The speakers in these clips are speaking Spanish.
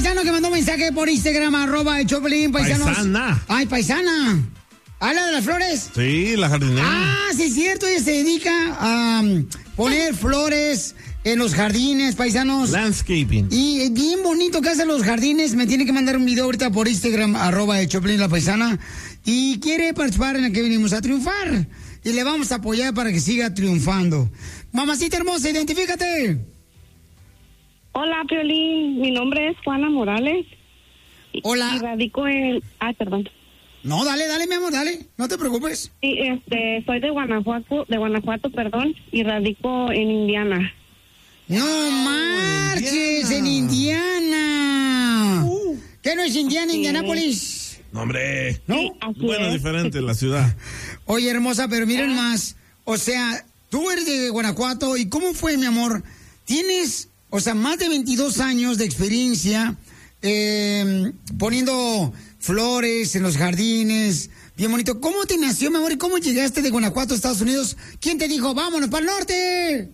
paisano que mandó mensaje por Instagram, @el Choplin, paisanos. Paisana. Ay, paisana. ¿Habla de las flores? Sí, la jardinera. Ah, sí es cierto, ella se dedica a poner flores en los jardines, paisanos. Landscaping. Y bien bonito que hacen los jardines. Me tiene que mandar un video ahorita por Instagram, @el Choplin, la paisana. Y quiere participar en el que venimos a triunfar. Y le vamos a apoyar para que siga triunfando. Mamacita hermosa, identifícate. Hola, Piolín. Mi nombre es Juana Morales. Hola. Y radico en... perdón. No, dale, mi amor, dale. No te preocupes. Sí, soy de Guanajuato, y radico en Indiana. No marches, en Indiana. ¿Qué no es Indiana, Indianápolis? No, hombre. ¿No? Sí, así Bueno, es. diferente la ciudad. Oye, hermosa, pero miren más. O sea, tú eres de Guanajuato. ¿Y cómo fue, mi amor? Tienes, más de 22 años de experiencia poniendo flores en los jardines. Bien bonito. ¿Cómo te nació, mi amor? ¿Y cómo llegaste de Guanajuato a Estados Unidos? ¿Quién te dijo, vámonos para el norte?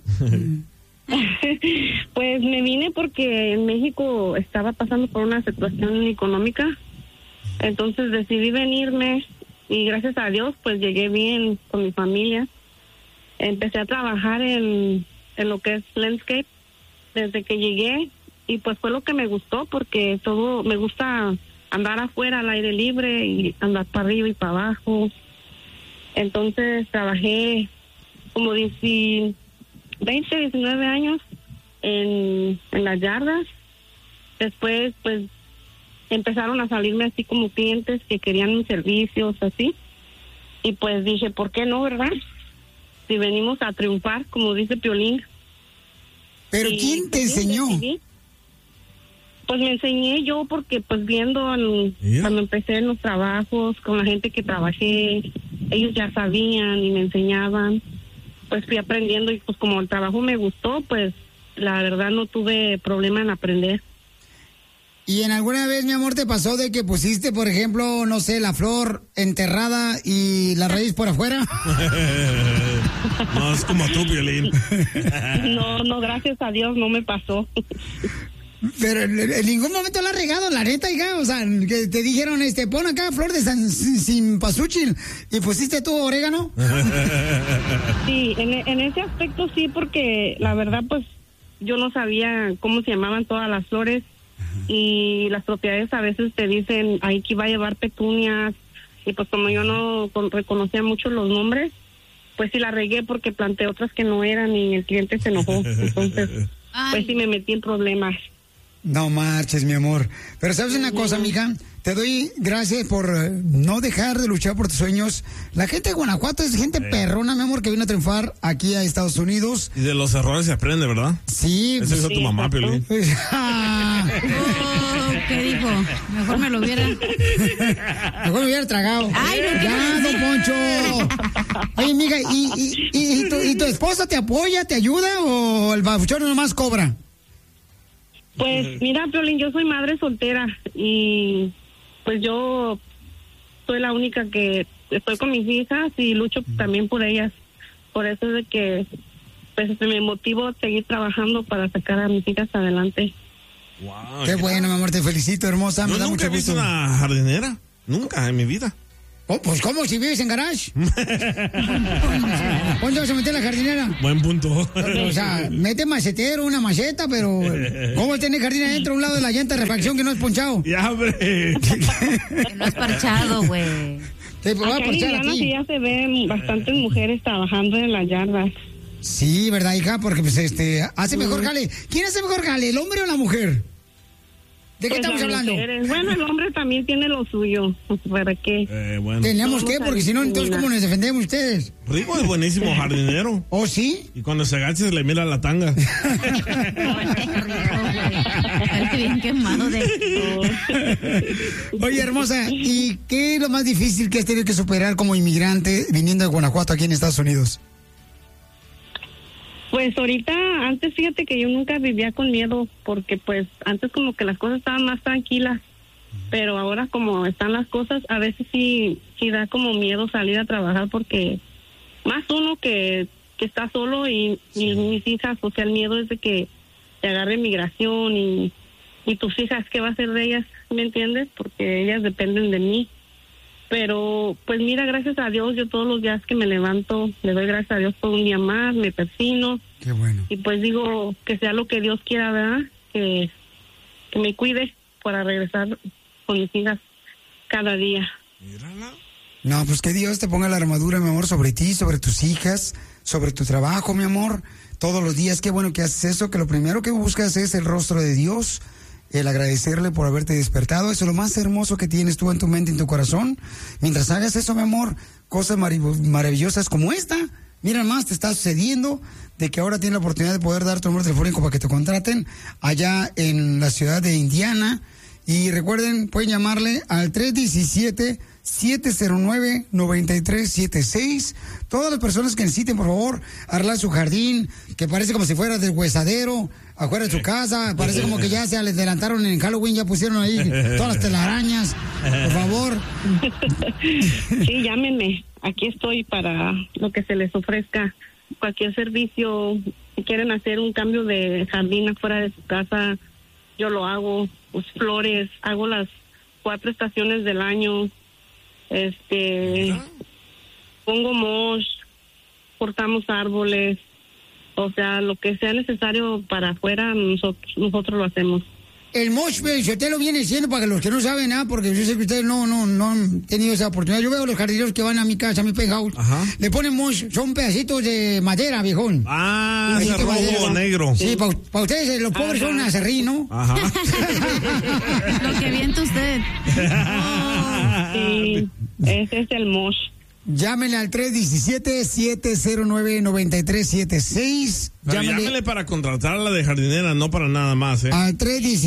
Pues me vine porque en México estaba pasando por una situación económica. Entonces decidí venirme y gracias a Dios pues llegué bien con mi familia. Empecé a trabajar en lo que es landscape desde que llegué y pues fue lo que me gustó porque todo me gusta andar afuera al aire libre y andar para arriba y para abajo. Entonces trabajé como 20, 19 años en las yardas. Después pues empezaron a salirme así como clientes que querían mis servicios así y pues dije, ¿por qué no, verdad? Si venimos a triunfar, como dice Piolín. ¿Pero quién te enseñó? Pues me enseñé yo porque pues viendo cuando empecé en los trabajos, con la gente que trabajé, ellos ya sabían y me enseñaban, pues fui aprendiendo y pues como el trabajo me gustó, pues la verdad no tuve problema en aprender. ¿Y en alguna vez, mi amor, te pasó de que pusiste, por ejemplo, no sé, la flor enterrada y la raíz por afuera? No, es como tú, Piolín. No, gracias a Dios no me pasó. Pero en ningún momento la has regado, la neta, hija. O sea, que te dijeron, pon acá flor de cempasúchil y pusiste tú orégano. Sí, en ese aspecto sí, porque la verdad, pues, yo no sabía cómo se llamaban todas las flores y las propiedades a veces te dicen, ahí que iba a llevar petunias y pues como yo no reconocía mucho los nombres, pues sí la regué porque planté otras que no eran y el cliente se enojó. Entonces, pues sí me metí en problemas. No marches, mi amor. Pero ¿sabes una cosa, mija? Te doy gracias por no dejar de luchar por tus sueños. La gente de Guanajuato es gente perrona, mi amor, que vino a triunfar aquí a Estados Unidos. Y de los errores se aprende, ¿verdad? Sí. Eso hizo tu mamá, Piolín. ¿Qué dijo? Mejor me lo hubiera... Mejor me hubiera tragado. Ay, no, ya, don Poncho. Oye, mija, ¿y tu esposa te apoya, te ayuda o el babuchón nomás cobra? Pues mira, Piolín, yo soy madre soltera y pues yo soy la única que estoy con mis hijas y lucho también por ellas. Por eso es de que pues me motivo a seguir trabajando para sacar a mis hijas adelante. Wow, qué bueno, mi amor, te felicito, hermosa. Me da nunca mucho he visto gusto. una jardinera. Nunca en mi vida. Oh, pues, ¿cómo? Si vives en garage. ¿Cuándo vas a meter la jardinera? Buen punto. O sea, mete macetero, una maceta, pero ¿cómo tiene jardín adentro a un lado de la llanta de refacción que no es ponchado? Ya, hombre. Que no es parchado, güey. Te voy a Acá en parchar Indiana aquí. sí ya se ven bastantes mujeres trabajando en las yardas. Sí, ¿verdad, hija? Porque pues hace mejor jale. ¿Quién hace mejor jale, el hombre o la mujer? ¿De qué Pues estamos las hablando? mujeres. Bueno, el hombre también tiene lo suyo. ¿Para qué? Bueno. Tenemos que, porque si no, entonces, ¿cómo nos defendemos ustedes? Rico es buenísimo jardinero. ¿Oh, sí? Y cuando se agacha se le mira la tanga. Parece bien quemado Oye, hermosa, ¿y qué es lo más difícil que has tenido que superar como inmigrante viniendo de Guanajuato aquí en Estados Unidos? Pues ahorita, antes fíjate que yo nunca vivía con miedo, porque pues antes como que las cosas estaban más tranquilas, pero ahora como están las cosas, a veces sí da como miedo salir a trabajar, porque más uno que está solo y mis hijas, o sea, el miedo es de que te agarre migración y y tus hijas, ¿qué va a hacer de ellas? ¿Me entiendes? Porque ellas dependen de mí. Pero, pues mira, gracias a Dios, yo todos los días que me levanto, le doy gracias a Dios por un día más, me persino. Qué bueno. Y pues digo, que sea lo que Dios quiera, ¿verdad? Que me cuide para regresar con mis hijas cada día. Mírala. No, pues que Dios te ponga la armadura, mi amor, sobre ti, sobre tus hijas, sobre tu trabajo, mi amor. Todos los días, qué bueno que haces eso, que lo primero que buscas es el rostro de Dios, el agradecerle por haberte despertado. Eso es lo más hermoso que tienes tú en tu mente, en tu corazón. Mientras hagas eso, mi amor, cosas maravillosas como esta, mira más, te está sucediendo de que ahora tienes la oportunidad de poder dar tu número telefónico para que te contraten allá en la ciudad de Indiana. Y recuerden, pueden llamarle al 317-709-9376. Todas las personas que necesiten, por favor, arreglar su jardín, que parece como si fuera del huesadero, afuera de su casa. Parece como que ya se adelantaron en Halloween, ya pusieron ahí todas las telarañas. Por favor. Sí, llámenme. Aquí estoy para lo que se les ofrezca. Cualquier servicio. Si quieren hacer un cambio de jardín afuera de su casa, yo lo hago. Pues flores, hago las 4 estaciones del año. Pongo mosh, cortamos árboles, o sea, lo que sea necesario para afuera, nosotros lo hacemos. El mosh, usted lo viene siendo para los que no saben nada, porque yo sé que ustedes no han tenido esa oportunidad. Yo veo a los jardineros que van a mi casa, a mi penthouse, le ponen mosh, son pedacitos de madera, viejón. Ah, ese rojo o negro. Sí, para ustedes los pobres son acerrín, ¿no? Ajá. Lo que viente usted. Sí, ese es el mosh. Llámenle al 317-709-9376. Llámele para contratarla de jardinera, no para nada más, ¿eh? Al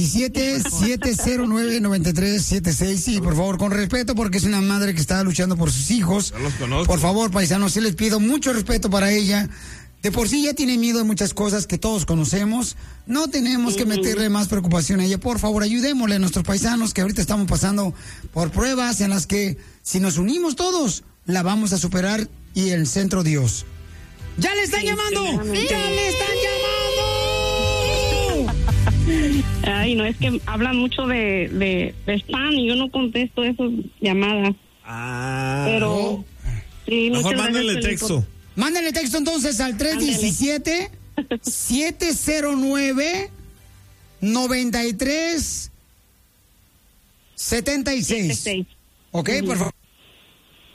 317-709-9376. Sí, por favor, con respeto, porque es una madre que está luchando por sus hijos. Yo los conozco. Por favor, paisanos, sí les pido mucho respeto para ella. De por sí ya tiene miedo de muchas cosas que todos conocemos. No tenemos que meterle más preocupación a ella. Por favor, ayudémosle a nuestros paisanos que ahorita estamos pasando por pruebas en las que si nos unimos todos, la vamos a superar y el centro Dios. ¡Ya le están llamando! Sí. ¡Ya le están llamando! Ay, no, es que hablan mucho de spam y yo no contesto esas llamadas. Ah. Pero sí, mejor muchas mándale gracias, texto. Mándale texto entonces al 317-709-9376. ¿Ok? Por favor.